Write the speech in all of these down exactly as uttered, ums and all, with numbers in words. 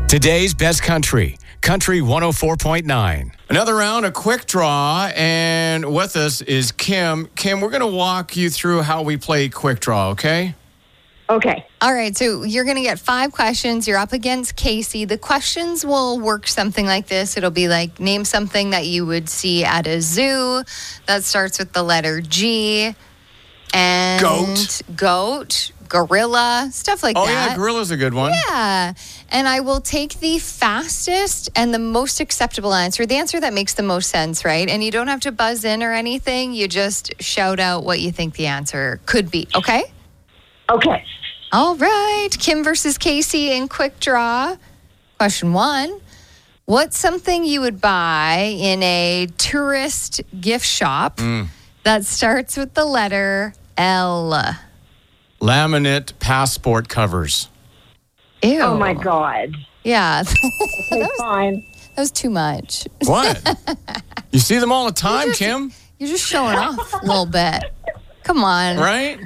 Today's best country, Country one oh four point nine. Another round, a quick draw, and with us is Kim. Kim, we're going to walk you through how we play quick draw, okay? Okay. All right, so you're going to get five questions. You're up against Casey. The questions will work something like this. It'll be like, name something that you would see at a zoo that starts with the letter G. And Goat. Goat, gorilla, stuff like oh, that. Oh, yeah, gorilla's a good one. Yeah. And I will take the fastest and the most acceptable answer, the answer that makes the most sense, right? And you don't have to buzz in or anything. You just shout out what you think the answer could be, okay? Okay. All right. Kim versus Casey in quick draw. Question one. What's something you would buy in a tourist gift shop mm. that starts with the letter L? Laminate passport covers. Ew. Oh, my God. Yeah. Okay, that was, fine. That was too much. What? You see them all the time, you're just, Kim? You're just showing off a little bit. Come on. Right?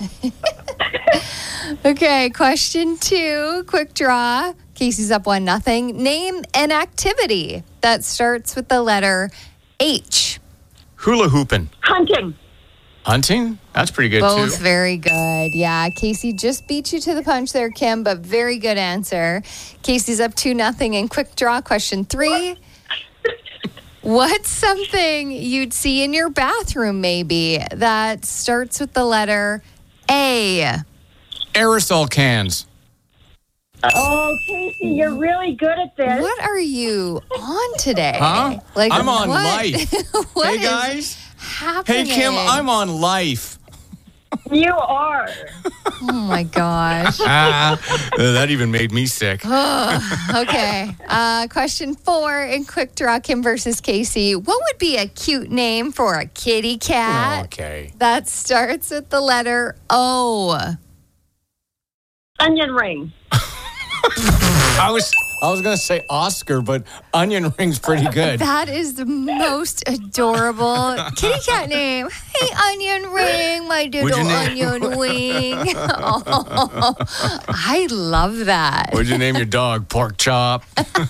Okay, question two, quick draw. Casey's up one nothing. Name an activity that starts with the letter H. Hula hooping. Hunting. Hunting? That's pretty good, Both too. very good. Yeah, Casey just beat you to the punch there, Kim, but very good answer. Casey's up two nothing in quick draw. Question three. What's something you'd see in your bathroom, maybe, that starts with the letter A? Aerosol cans. Oh, Casey, you're really good at this. What are you on today? Huh? Like, I'm on what, life. what Hey, is guys. happening? Hey, Kim, I'm on life. You are. Oh, my gosh. Ah, that even made me sick. Okay. Uh, question four in quick draw, Kim versus Casey. What would be a cute name for a kitty cat Okay. that starts with the letter O? Onion ring. I was I was going to say Oscar, but onion ring's pretty good. That is the most adorable kitty cat name. Hey, Onion Ring, my Would little you name- onion wing. Oh, I love that. What'd you name your dog? Pork chop?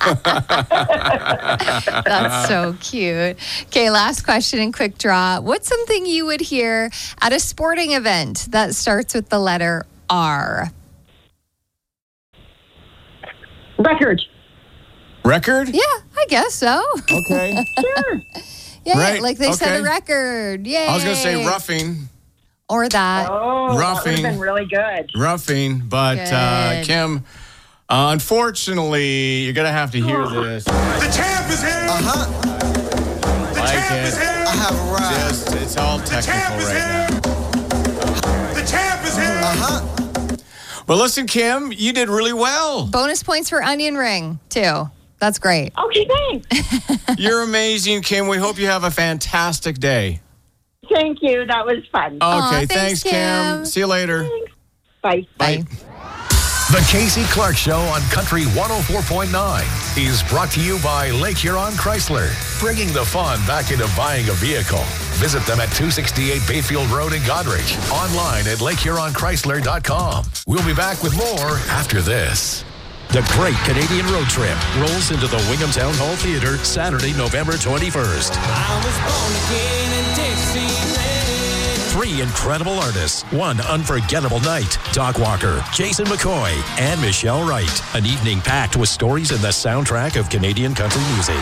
That's so cute. Okay, last question in quick draw. What's something you would hear at a sporting event that starts with the letter R? Record. Record? Yeah, I guess so. Okay. Sure. Yeah, Right, yeah, like they said, a okay. record. Yay. I was going to say roughing. Or that. Oh, that would Roughing. have been really good. Roughing. But, uh, Good. Kim, uh, unfortunately, you're going to have to hear this. The champ is here. Uh-huh. The Like champ it. is here. I have arrived. Just, it's all The technical champ is right here. now. The champ is here. Uh-huh. Well, listen, Kim, you did really well. Bonus points for Onion Ring, too. That's great. Okay, thanks. You're amazing, Kim. We hope you have a fantastic day. Thank you. That was fun. Okay, Aw, thanks, thanks, Kim. Kim. See you later. Bye. Bye. The Casey Clark Show on Country one oh four point nine is brought to you by Lake Huron Chrysler, bringing the fun back into buying a vehicle. Visit them at two sixty-eight Bayfield Road in Goderich, online at lake huron chrysler dot com. We'll be back with more after this. The Great Canadian Road Trip rolls into the Wingham Town Hall Theatre Saturday, November twenty-first. I was born again in Dixieland. Three incredible artists, one unforgettable night. Doc Walker, Jason McCoy, and Michelle Wright. An evening packed with stories and the soundtrack of Canadian country music.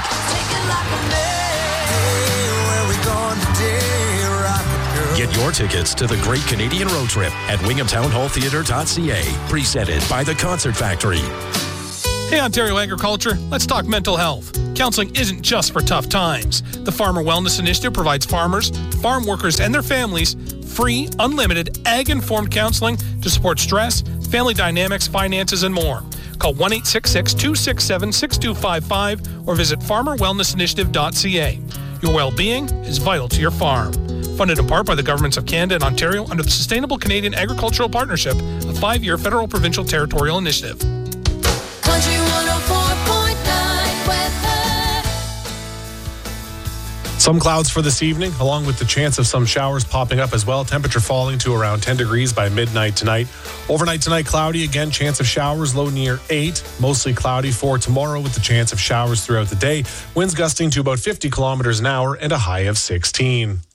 Get your tickets to the Great Canadian Road Trip at wingham town hall theatre dot c a. Presented by The Concert Factory. Hey, Ontario Agriculture, let's talk mental health. Counseling isn't just for tough times. The Farmer Wellness Initiative provides farmers, farm workers, and their families free, unlimited, ag-informed counseling to support stress, family dynamics, finances, and more. Call one eight six six, two six seven, six two five five or visit farmer wellness initiative dot c a. Your well-being is vital to your farm. Funded in part by the governments of Canada and Ontario under the Sustainable Canadian Agricultural Partnership, a five-year federal, provincial, territorial initiative. Country one oh four point nine weather. Some clouds for this evening, along with the chance of some showers popping up as well. Temperature falling to around ten degrees by midnight tonight. Overnight tonight, cloudy. Again, chance of showers, low near eight. Mostly cloudy for tomorrow with the chance of showers throughout the day. Winds gusting to about fifty kilometers an hour and a high of sixteen.